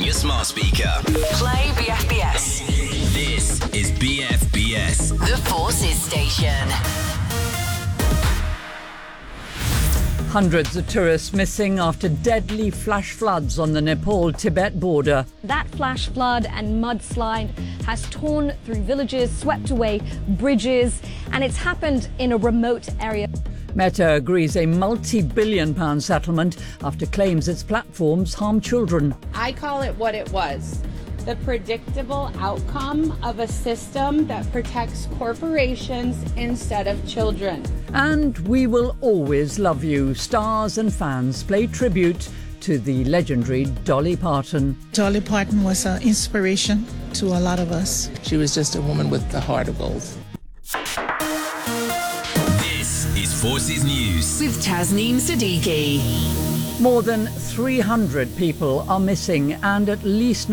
your smart speaker. Play BFBS. This is BFBS. The Forces Station. Hundreds of tourists missing after deadly flash floods on the Nepal-Tibet border. That flash flood and mudslide has torn through villages, swept away bridges, and it's happened in a remote area. Meta agrees a multi-billion-pound settlement after claims its platforms harm children. I call it what it was. The predictable outcome of a system that protects corporations instead of children. And We Will Always Love You. Stars and fans play tribute to the legendary Dolly Parton. Dolly Parton was an inspiration to a lot of us. She was just a woman with a heart of gold. This is Forces News With Tasneem Siddiqui. More than 300 people are missing and at least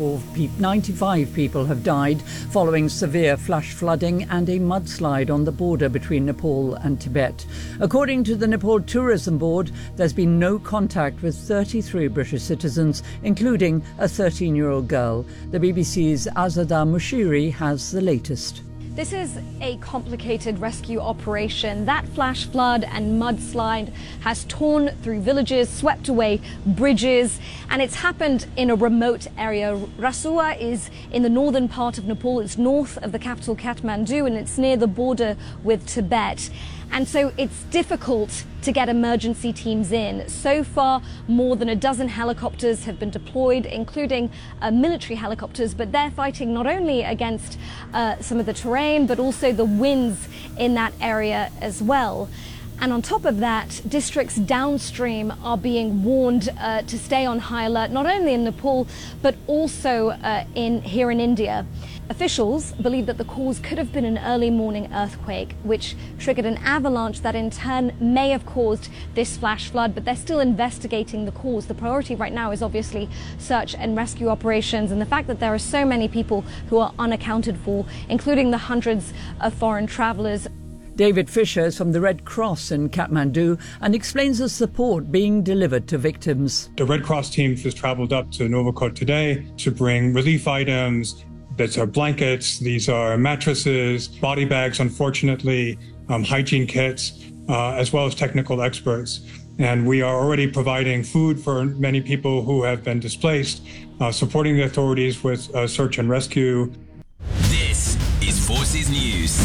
95 people have died following severe flash flooding and a mudslide on the border between Nepal and Tibet. According to the Nepal Tourism Board, there's been no contact with 33 British citizens, including a 13-year-old girl. The BBC's Azada Mushiri has the latest. This is a complicated rescue operation. That flash flood and mudslide has torn through villages, swept away bridges, and it's happened in a remote area. Rasua is in the northern part of Nepal. It's north of the capital Kathmandu, and it's near the border with Tibet. And so it's difficult to get emergency teams in. So far, more than a dozen helicopters have been deployed, including military helicopters, but they're fighting not only against some of the terrain, but also the winds in that area as well. And on top of that, districts downstream are being warned to stay on high alert, not only in Nepal, but also here in India. Officials believe that the cause could have been an early morning earthquake, which triggered an avalanche that in turn may have caused this flash flood, but they're still investigating the cause. The priority right now is obviously search and rescue operations, and the fact that there are so many people who are unaccounted for, including the hundreds of foreign travellers. David Fisher is from the Red Cross in Kathmandu and explains the support being delivered to victims. The Red Cross team has travelled up to Novakot today to bring relief items. These are blankets, these are mattresses, body bags, unfortunately, hygiene kits, as well as technical experts. And we are already providing food for many people who have been displaced, supporting the authorities with search and rescue. This is Forces News.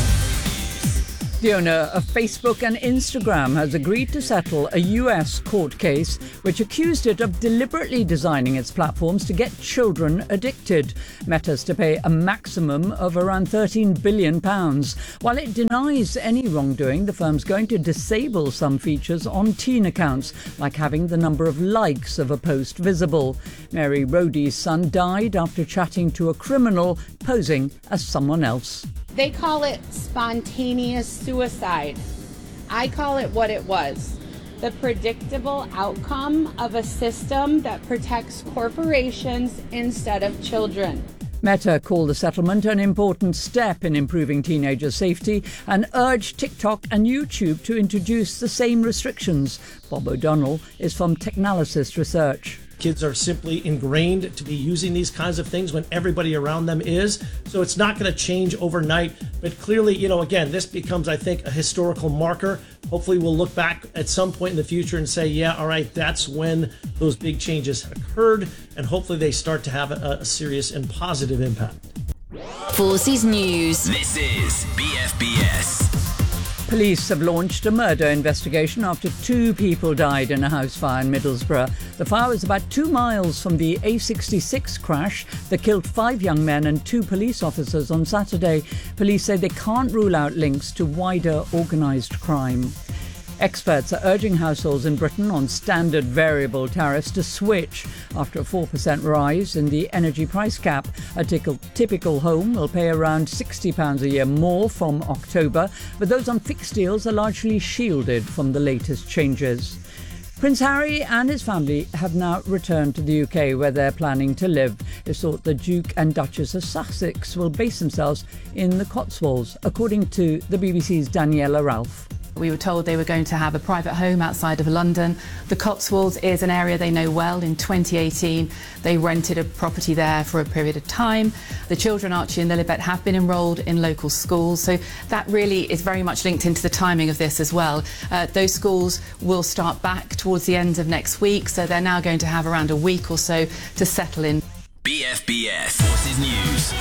The owner of Facebook and Instagram has agreed to settle a US court case which accused it of deliberately designing its platforms to get children addicted. Meta's to pay a maximum of around £13 billion. While it denies any wrongdoing, the firm's going to disable some features on teen accounts, like having the number of likes of a post visible. Mary Rhodey's son died after chatting to a criminal posing as someone else. They call it spontaneous suicide. I call it what it was. The predictable outcome of a system that protects corporations instead of children. Meta called the settlement an important step in improving teenagers' safety and urged TikTok and YouTube to introduce the same restrictions. Bob O'Donnell is from Technalysis Research. Kids are simply ingrained to be using these kinds of things when everybody around them is. So it's not going to change overnight. But clearly, again, this becomes, I think, a historical marker. Hopefully we'll look back at some point in the future and say, yeah, all right, that's when those big changes occurred. And hopefully they start to have a serious and positive impact. Forces News. This is BFBS. Police have launched a murder investigation after 2 people died in a house fire in Middlesbrough. The fire was about 2 miles from the A66 crash that killed 5 young men and 2 police officers on Saturday. Police say they can't rule out links to wider organised crime. Experts are urging households in Britain on standard variable tariffs to switch after a 4% rise in the energy price cap. A typical home will pay around £60 a year more from October, but those on fixed deals are largely shielded from the latest changes. Prince Harry and his family have now returned to the UK, where they're planning to live. It's thought the Duke and Duchess of Sussex will base themselves in the Cotswolds, according to the BBC's Daniela Ralph. We were told they were going to have a private home outside of London. The Cotswolds is an area they know well. In 2018, they rented a property there for a period of time. The children, Archie and Lilibet, have been enrolled in local schools, so that really is very much linked into the timing of this as well. Those schools will start back towards the end of next week, so they're now going to have around a week or so to settle in. BFBS Forces News.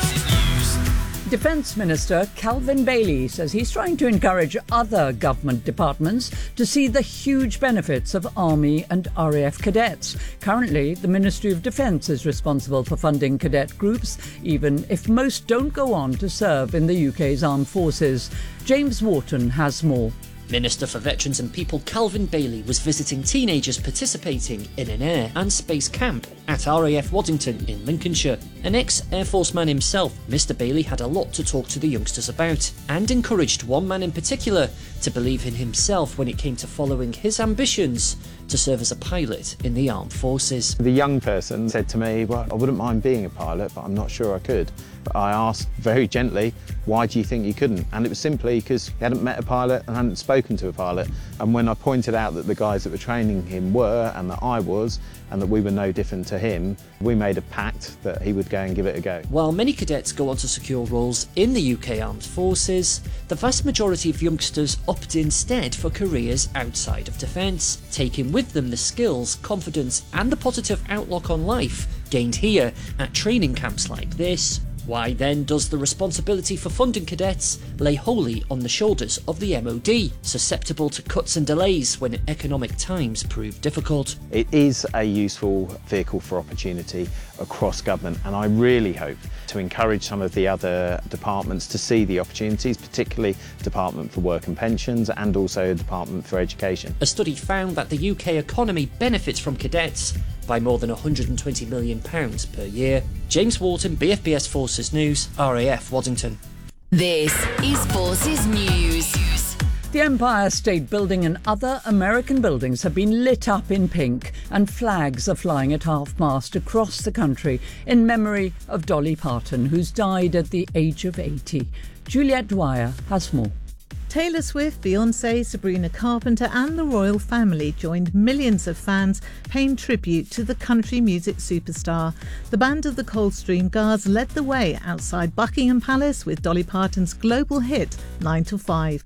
Defence Minister Calvin Bailey says he's trying to encourage other government departments to see the huge benefits of Army and RAF cadets. Currently, the Ministry of Defence is responsible for funding cadet groups, even if most don't go on to serve in the UK's armed forces. James Wharton has more. Minister for Veterans and People Calvin Bailey was visiting teenagers participating in an air and space camp at RAF Waddington in Lincolnshire. An ex-Air Force man himself, Mr Bailey had a lot to talk to the youngsters about and encouraged one man in particular to believe in himself when it came to following his ambitions to serve as a pilot in the armed forces. The young person said to me, well, I wouldn't mind being a pilot, but I'm not sure I could. But I asked very gently, why do you think you couldn't? And it was simply because he hadn't met a pilot and hadn't spoken to a pilot. And when I pointed out that the guys that were training him were, and that I was, and that we were no different to him, we made a pact that he would go and give it a go. While many cadets go on to secure roles in the UK Armed Forces, the vast majority of youngsters opt instead for careers outside of defence, taking with them the skills, confidence and the positive outlook on life gained here at training camps like this. Why then does the responsibility for funding cadets lay wholly on the shoulders of the MOD, susceptible to cuts and delays when economic times prove difficult? It is a useful vehicle for opportunity across government, and I really hope to encourage some of the other departments to see the opportunities, particularly Department for Work and Pensions and also Department for Education. A study found that the UK economy benefits from cadets by more than £120 million per year. James Wharton, BFBS Forces News, RAF Waddington. This is Forces News. The Empire State Building and other American buildings have been lit up in pink, and flags are flying at half-mast across the country in memory of Dolly Parton, who's died at the age of 80. Juliette Dwyer has more. Taylor Swift, Beyoncé, Sabrina Carpenter and the royal family joined millions of fans paying tribute to the country music superstar. The band of the Coldstream Guards led the way outside Buckingham Palace with Dolly Parton's global hit 9 to 5.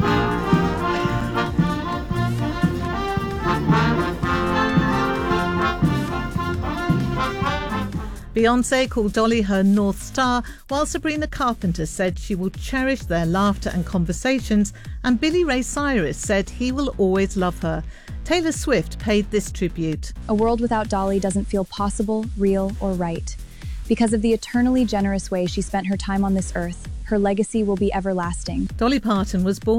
Beyoncé called Dolly her North Star, while Sabrina Carpenter said she will cherish their laughter and conversations, and Billy Ray Cyrus said he will always love her. Taylor Swift paid this tribute. A world without Dolly doesn't feel possible, real, or right. Because of the eternally generous way she spent her time on this earth, her legacy will be everlasting. Dolly Parton was born